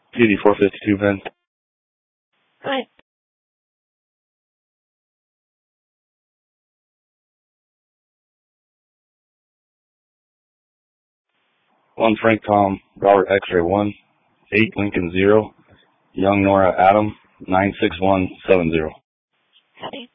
PD 452, Ben. Hi. 1 Frank Tom, Robert X-ray 1, 8 Lincoln 0, Young Nora Adam, 96170. Howdy.